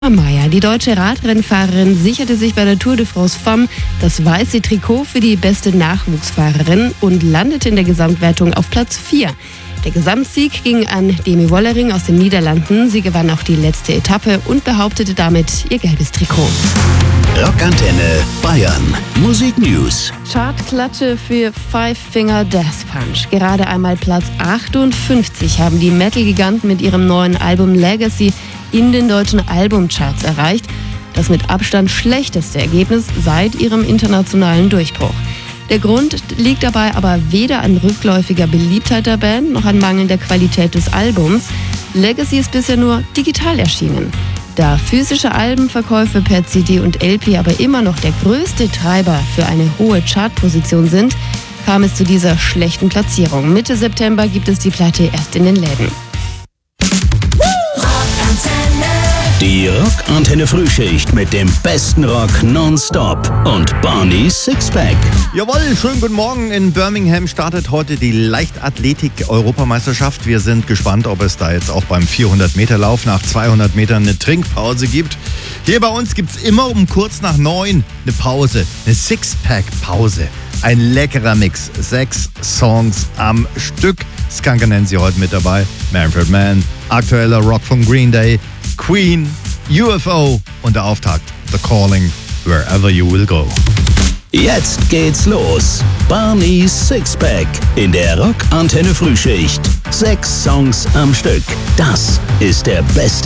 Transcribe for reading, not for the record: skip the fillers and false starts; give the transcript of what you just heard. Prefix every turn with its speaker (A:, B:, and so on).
A: Meyer. Die deutsche Radrennfahrerin sicherte sich bei der Tour de France Femmes das weiße Trikot für die beste Nachwuchsfahrerin und landete in der Gesamtwertung auf Platz 4. Der Gesamtsieg ging an Demi Wollering aus den Niederlanden. Sie gewann auch die letzte Etappe und behauptete damit ihr gelbes Trikot.
B: Rockantenne Bayern. Musik News.
A: Chartklatsche für Five Finger Death Punch. Gerade einmal Platz 58 haben die Metal-Giganten mit ihrem neuen Album Legacy in den deutschen Albumcharts erreicht. Das mit Abstand schlechteste Ergebnis seit ihrem internationalen Durchbruch. Der Grund liegt dabei aber weder an rückläufiger Beliebtheit der Band noch an mangelnder Qualität des Albums. Legacy ist bisher nur digital erschienen. Da physische Albenverkäufe per CD und LP aber immer noch der größte Treiber für eine hohe Chartposition sind, kam es zu dieser schlechten Platzierung. Mitte September gibt es die Platte erst in den Läden.
B: Die Rockantenne Frühschicht mit dem besten Rock nonstop und Barney Sixpack.
C: Jawohl, schönen guten Morgen. In Birmingham startet heute die Leichtathletik-Europameisterschaft. Wir sind gespannt, ob es da jetzt auch beim 400-Meter-Lauf nach 200 Metern eine Trinkpause gibt. Hier bei uns gibt es immer um kurz nach 9 eine Pause, eine Sixpack-Pause. Ein leckerer Mix, 6 Songs am Stück. Skunker nennen sie heute mit dabei. Manfred Mann, aktueller Rock von Green Day, Queen, UFO und der Auftakt The Calling, Wherever You Will Go.
B: Jetzt geht's los. Barney Sixpack in der Rockantenne Frühschicht. 6 Songs am Stück. Das ist der beste